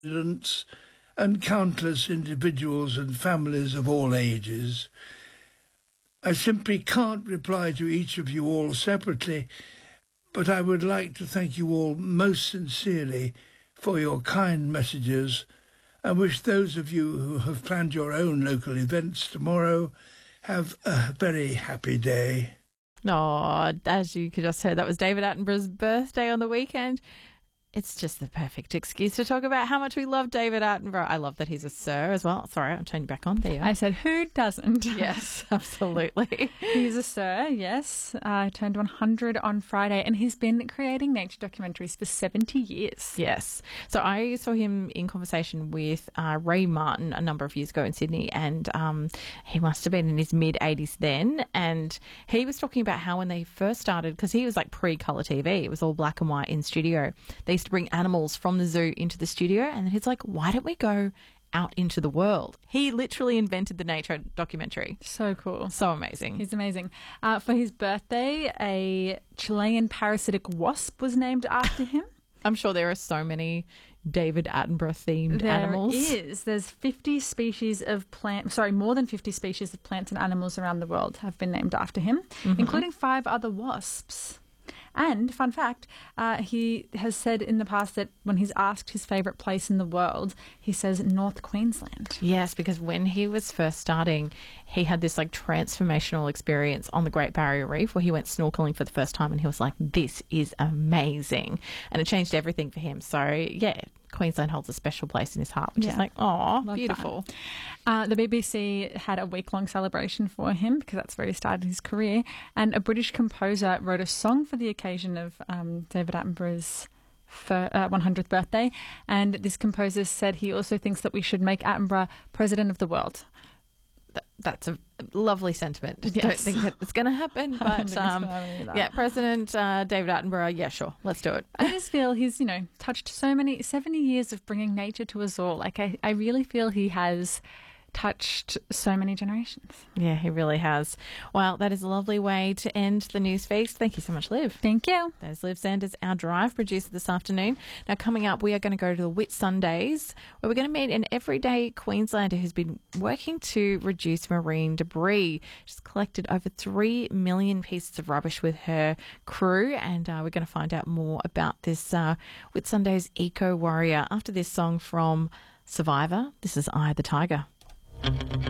residents and countless individuals and families of all ages. I simply can't reply to each of you all separately, but I would like to thank you all most sincerely for your kind messages and wish those of you who have planned your own local events tomorrow have a very happy day. Oh, as you could just heard, that was David Attenborough's birthday on the weekend. It's just the perfect excuse to talk about how much we love David Attenborough. I love that he's a sir as well. Sorry, I'm turning you back on. There you are. I said, who doesn't? Yes, absolutely. He's a sir, yes. Turned 100 on Friday, and he's been creating nature documentaries for 70 years. Yes. So I saw him in conversation with Ray Martin a number of years ago in Sydney, and he must have been in his mid-80s then, and he was talking about how when they first started, because he was like pre-colour TV, it was all black and white in studio, they used to bring animals from the zoo into the studio, and he's like, why don't we go out into the world? He literally invented the nature documentary. So cool. So amazing. He's amazing. For his birthday, a Chilean parasitic wasp was named after him. I'm sure there are so many David Attenborough-themed animals. There is. There's 50 species of more than 50 species of plants and animals around the world have been named after him, including 5 other wasps. And, fun fact, he has said in the past that when he's asked his favourite place in the world, he says North Queensland. Yes, because when he was first starting, he had this like transformational experience on the Great Barrier Reef where he went snorkeling for the first time and he was like, this is amazing. And it changed everything for him. So, yeah, Queensland holds a special place in his heart, which is like, oh, beautiful. The BBC had a week-long celebration for him because that's where he started his career. And a British composer wrote a song for the occasion of David Attenborough's 100th birthday. And this composer said he also thinks that we should make Attenborough president of the world. That's a lovely sentiment. Yes. Don't think that it's going to happen, but yeah, President David Attenborough, yeah, sure, let's do it. I just feel he's, touched 70 years of bringing nature to us all. Like, I really feel he has touched so many generations. Yeah, he really has. Well, that is a lovely way to end the news feast. Thank you so much, Liv. Thank you. There's Liv Sanders, our drive producer this afternoon. Now, coming up, we are going to go to the Whitsundays, where we're going to meet an everyday Queenslander who's been working to reduce marine debris. She's collected over 3 million pieces of rubbish with her crew, and we're going to find out more about this Whitsundays eco warrior after this song from Survivor. This is Eye of the Tiger.